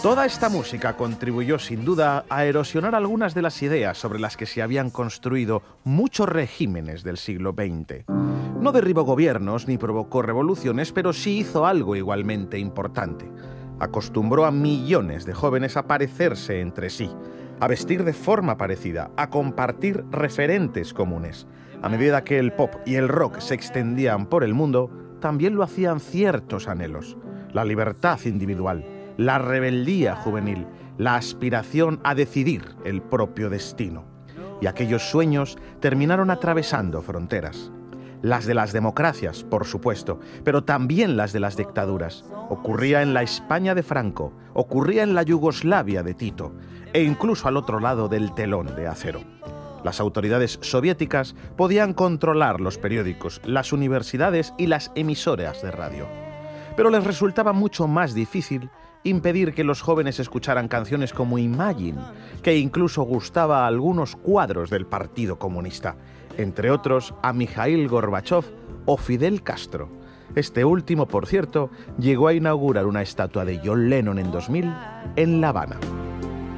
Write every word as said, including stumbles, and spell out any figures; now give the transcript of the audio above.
Toda esta música contribuyó sin duda a erosionar algunas de las ideas sobre las que se habían construido muchos regímenes del siglo veinte. No derribó gobiernos ni provocó revoluciones, pero sí hizo algo igualmente importante. Acostumbró a millones de jóvenes a parecerse entre sí, a vestir de forma parecida, a compartir referentes comunes. A medida que el pop y el rock se extendían por el mundo, también lo hacían ciertos anhelos: la libertad individual, la rebeldía juvenil, la aspiración a decidir el propio destino. Y aquellos sueños terminaron atravesando fronteras. Las de las democracias, por supuesto, pero también las de las dictaduras. Ocurría en la España de Franco, ocurría en la Yugoslavia de Tito, e incluso al otro lado del telón de acero. Las autoridades soviéticas podían controlar los periódicos, las universidades y las emisoras de radio. Pero les resultaba mucho más difícil impedir que los jóvenes escucharan canciones como Imagine, que incluso gustaba a algunos cuadros del Partido Comunista, entre otros a Mikhail Gorbachev o Fidel Castro. Este último, por cierto, llegó a inaugurar una estatua de John Lennon en dos mil en La Habana.